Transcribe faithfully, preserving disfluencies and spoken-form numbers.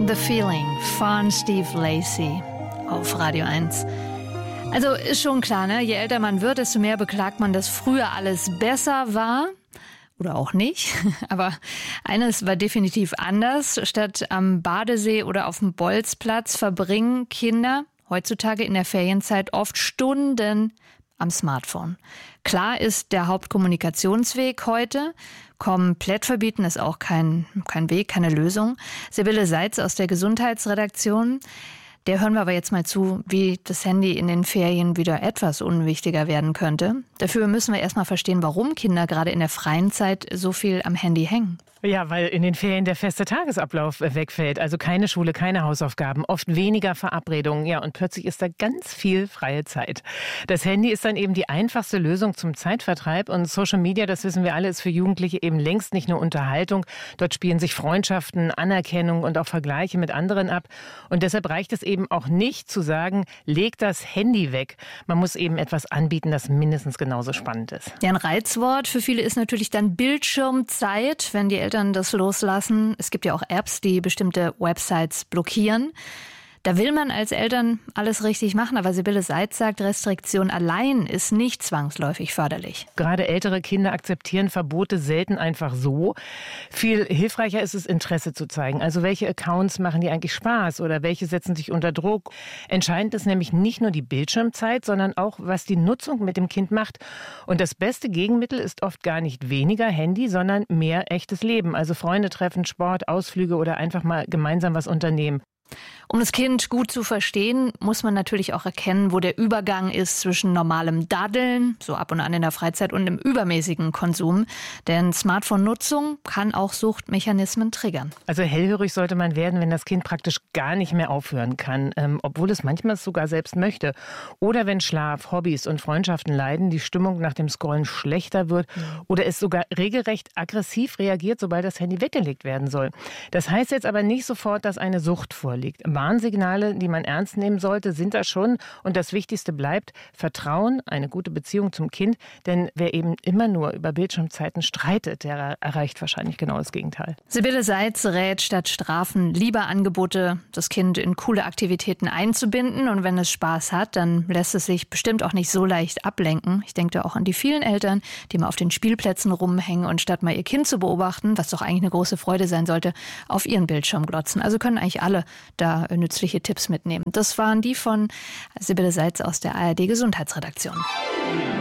The Feeling von Steve Lacy auf Radio eins. Also ist schon klar, ne? Je älter man wird, desto mehr beklagt man, dass früher alles besser war. Oder auch nicht. Aber eines war definitiv anders. Statt am Badesee oder auf dem Bolzplatz verbringen Kinder heutzutage in der Ferienzeit oft Stunden am Smartphone. Klar ist der Hauptkommunikationsweg heute. Komplett verbieten ist auch kein, kein Weg, keine Lösung. Sibylle Seitz aus der Gesundheitsredaktion. Der hören wir aber jetzt mal zu, wie das Handy in den Ferien wieder etwas unwichtiger werden könnte. Dafür müssen wir erstmal verstehen, warum Kinder gerade in der freien Zeit so viel am Handy hängen. Ja, weil in den Ferien der feste Tagesablauf wegfällt. Also keine Schule, keine Hausaufgaben, oft weniger Verabredungen. Ja, und plötzlich ist da ganz viel freie Zeit. Das Handy ist dann eben die einfachste Lösung zum Zeitvertreib. Und Social Media, das wissen wir alle, ist für Jugendliche eben längst nicht nur Unterhaltung. Dort spielen sich Freundschaften, Anerkennung und auch Vergleiche mit anderen ab. Und deshalb reicht es eben auch nicht zu sagen, leg das Handy weg. Man muss eben etwas anbieten, das mindestens genauso spannend ist. Ja, ein Reizwort für viele ist natürlich dann Bildschirmzeit, wenn die Eltern das loslassen. Es gibt ja auch Apps, die bestimmte Websites blockieren. Da will man als Eltern alles richtig machen, aber Sibylle Seitz sagt, Restriktion allein ist nicht zwangsläufig förderlich. Gerade ältere Kinder akzeptieren Verbote selten einfach so. Viel hilfreicher ist es, Interesse zu zeigen. Also welche Accounts machen dir eigentlich Spaß oder welche setzen sich unter Druck? Entscheidend ist nämlich nicht nur die Bildschirmzeit, sondern auch, was die Nutzung mit dem Kind macht. Und das beste Gegenmittel ist oft gar nicht weniger Handy, sondern mehr echtes Leben. Also Freunde treffen, Sport, Ausflüge oder einfach mal gemeinsam was unternehmen. Um das Kind gut zu verstehen, muss man natürlich auch erkennen, wo der Übergang ist zwischen normalem Daddeln, so ab und an in der Freizeit, und dem übermäßigen Konsum. Denn Smartphone-Nutzung kann auch Suchtmechanismen triggern. Also hellhörig sollte man werden, wenn das Kind praktisch gar nicht mehr aufhören kann, ähm, obwohl es manchmal sogar selbst möchte. Oder wenn Schlaf, Hobbys und Freundschaften leiden, die Stimmung nach dem Scrollen schlechter wird mhm. oder es sogar regelrecht aggressiv reagiert, sobald das Handy weggelegt werden soll. Das heißt jetzt aber nicht sofort, dass eine Sucht vorliegt. Warnsignale, die man ernst nehmen sollte, sind da schon. Und das Wichtigste bleibt Vertrauen, eine gute Beziehung zum Kind. Denn wer eben immer nur über Bildschirmzeiten streitet, der erreicht wahrscheinlich genau das Gegenteil. Sibylle Seitz rät, statt Strafen lieber Angebote, das Kind in coole Aktivitäten einzubinden. Und wenn es Spaß hat, dann lässt es sich bestimmt auch nicht so leicht ablenken. Ich denke da auch an die vielen Eltern, die mal auf den Spielplätzen rumhängen und statt mal ihr Kind zu beobachten, was doch eigentlich eine große Freude sein sollte, auf ihren Bildschirm glotzen. Also können eigentlich alle da nützliche Tipps mitnehmen. Das waren die von Sibylle Seitz aus der A R D Gesundheitsredaktion.